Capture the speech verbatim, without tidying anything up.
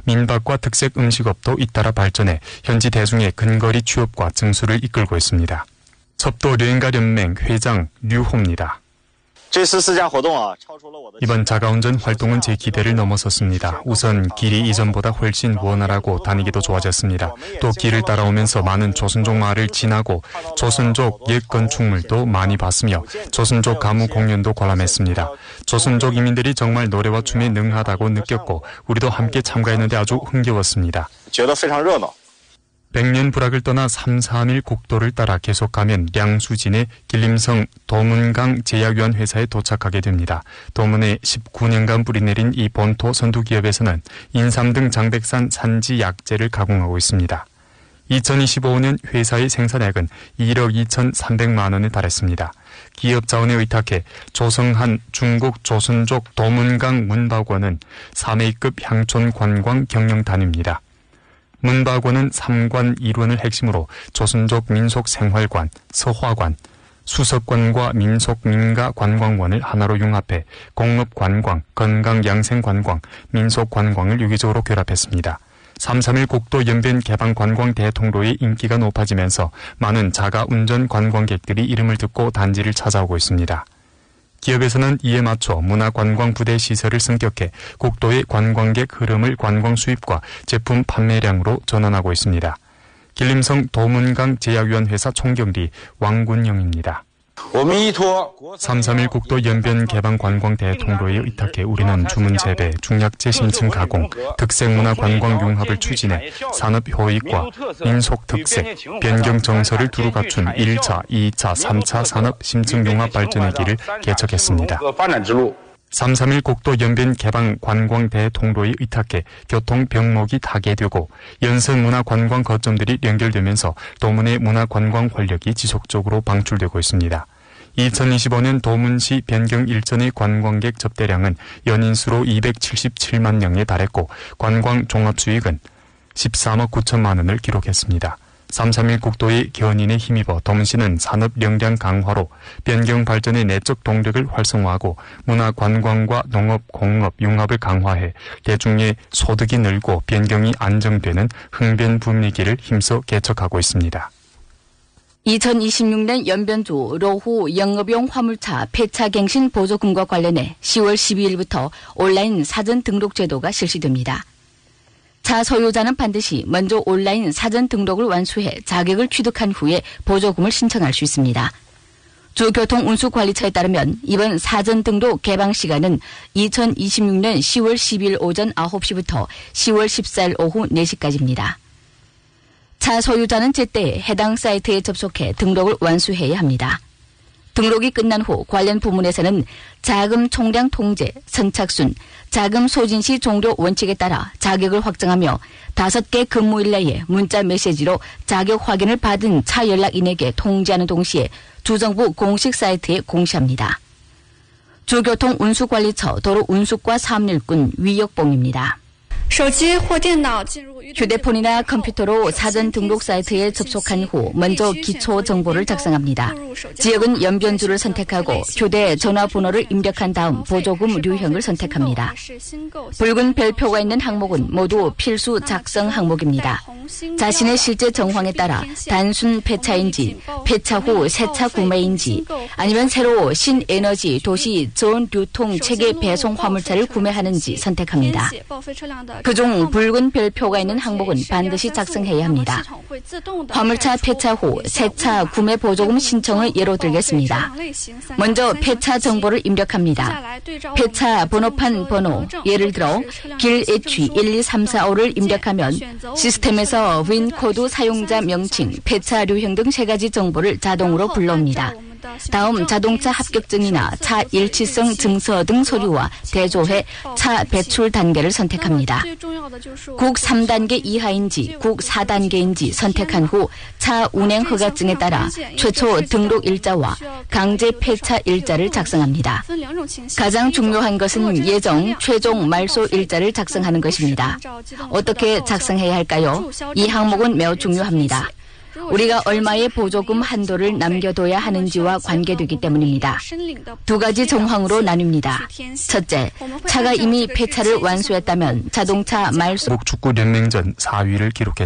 민박과 특색 음식업도 잇따라 발전해 현지 대중의 근거리 취업과 증수를 이끌고 있습니다. 첩도 여행가연맹 회장 류호입니다. 이번 자가운전 활동은 제 기대를 넘어섰습니다. 우선 길이 이전보다 훨씬 원활하고 다니기도 좋아졌습니다. 또 길을 따라오면서 많은 조선족 마을을 지나고 조선족 옛 건축물도 많이 봤으며 조선족 가무 공연도 관람했습니다. 조선족 이민들이 정말 노래와 춤에 능하다고 느꼈고 우리도 함께 참가했는데 아주 흥겨웠습니다. 백년 불악을 떠나 삼, 삼일 국도를 따라 계속 가면 량수진의 길림성 도문강 제약유한 회사에 도착하게 됩니다. 도문에 십구 년간 뿌리내린 이 본토 선두기업에서는 인삼 등 장백산 산지 약재를 가공하고 있습니다. 이천이십오 년 회사의 생산액은 일억 이천삼백만 원에 달했습니다. 기업 자원에 의탁해 조성한 중국 조선족 도문강 문박원은 삼 A급 향촌 관광 경영단입니다. 문박원은 삼관 일원을 핵심으로 조선족 민속 생활관, 서화관, 수석관과 민속 민가 관광원을 하나로 융합해 공업 관광, 건강 양생 관광, 민속 관광을 유기적으로 결합했습니다. 삼, 삼일 국도 연변 개방 관광 대통로의 인기가 높아지면서 많은 자가 운전 관광객들이 이름을 듣고 단지를 찾아오고 있습니다. 기업에서는 이에 맞춰 문화관광 부대 시설을 승격해 국도의 관광객 흐름을 관광 수입과 제품 판매량으로 전환하고 있습니다. 길림성 도문강 제약유한 회사 총경리 왕군영입니다. 삼, 삼일 국도 연변 개방 관광 대통로에 의탁해 우리는 주문 재배, 중약재 심층 가공, 특색 문화 관광 융합을 추진해 산업 효익과 민속 특색, 변경 정서를 두루 갖춘 일 차, 이 차, 삼 차 산업 심층 융합 발전의 길을 개척했습니다. 삼, 삼일 국도 연변 개방 관광 대통로에 의탁해 교통 병목이 타게 되고 연선 문화 관광 거점들이 연결되면서 도문의 문화 관광 활력이 지속적으로 방출되고 있습니다. 이천이십오 년 도문시 변경 일전의 관광객 접대량은 연인수로 이백칠십칠만 명에 달했고 관광 종합수익은 십삼억 구천만 원을 기록했습니다. 삼, 삼일 국도의 견인에 힘입어 도문시는 산업 역량 강화로 변경 발전의 내적 동력을 활성화하고 문화 관광과 농업, 공업 융합을 강화해 대중의 소득이 늘고 변경이 안정되는 흥변 분위기를 힘써 개척하고 있습니다. 이천이십육 년 연변주 로후 영업용 화물차 폐차갱신 보조금과 관련해 시월 십이일부터 온라인 사전 등록 제도가 실시됩니다. 차 소유자는 반드시 먼저 온라인 사전 등록을 완수해 자격을 취득한 후에 보조금을 신청할 수 있습니다. 주교통운수관리처에 따르면 이번 사전 등록 개방 시간은 이천이십육 년 시월 십일 오전 아홉 시부터 시월 십사일 오후 네 시까지입니다. 차 소유자는 제때 해당 사이트에 접속해 등록을 완수해야 합니다. 등록이 끝난 후 관련 부문에서는 자금 총량 통제, 선착순, 자금 소진 시 종료 원칙에 따라 자격을 확정하며 다섯 개 근무일 내에 문자 메시지로 자격 확인을 받은 차 연락인에게 통지하는 동시에 주정부 공식 사이트에 공시합니다. 주교통운수관리처 도로운수과 사업일꾼 위역봉입니다. 휴대폰이나 컴퓨터로 사전 등록 사이트에 접속한 후 먼저 기초 정보를 작성합니다. 지역은 연변주를 선택하고 휴대 전화번호를 입력한 다음 보조금 류형을 선택합니다. 붉은 별표가 있는 항목은 모두 필수 작성 항목입니다. 자신의 실제 정황에 따라 단순 폐차인지, 폐차 후 새차 구매인지, 아니면 새로 신에너지 도시 전 유통 체계 배송 화물차를 구매하는지 선택합니다. 그중 붉은 별표가 있는 항목은 반드시 작성해야 합니다. 화물차 폐차 후 새차 구매 보조금 신청을 예로 들겠습니다. 먼저 폐차 정보를 입력합니다. 폐차 번호판 번호, 예를 들어 길 에이치 일이삼사오를 입력하면 시스템에서 윈코드 사용자 명칭, 폐차 류형 등 세 가지 정보를 자동으로 불러옵니다. 다음 자동차 합격증이나 차 일치성 증서 등 서류와 대조해 차 배출 단계를 선택합니다. 국 삼 단계 이하인지 국 사 단계인지 선택한 후 차 운행 허가증에 따라 최초 등록 일자와 강제 폐차 일자를 작성합니다. 가장 중요한 것은 예정 최종 말소 일자를 작성하는 것입니다. 어떻게 작성해야 할까요? 이 항목은 매우 중요합니다. 우리가 얼마의 보조금 한도를 남겨둬야 하는지와 관계되기 때문입니다. 두 가지 정황으로 나뉩니다. 첫째, 차가 이미 폐차를 완수했다면 자동차 말소 축구 연맹전 사 위를 기록했습니다.